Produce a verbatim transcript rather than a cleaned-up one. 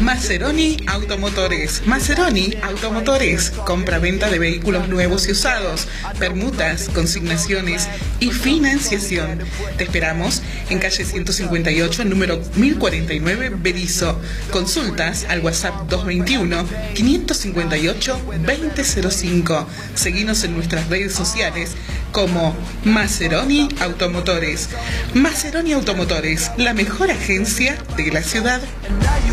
Maceroni Automotores. Maceroni Automotores. Compra-venta de vehículos nuevos y usados, permutas, consignaciones y financiación. Te esperamos en calle ciento cincuenta y ocho, número mil cuarenta y nueve, Berisso. Consultas al WhatsApp dos veintiuno, quinientos cincuenta y ocho, veinte cero cinco. Seguinos en nuestras redes sociales como Maceroni Automotores. Maceroni Automotores, la mejor agencia de la ciudad.